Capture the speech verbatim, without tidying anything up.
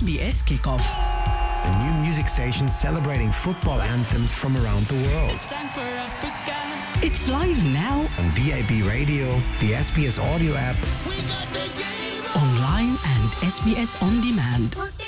B S Kickoff. A new music station celebrating football anthems from around the world. It's time for Africa. It's live now On D A B Radio, the S B S audio app, We got the game on. online and S B S On Demand.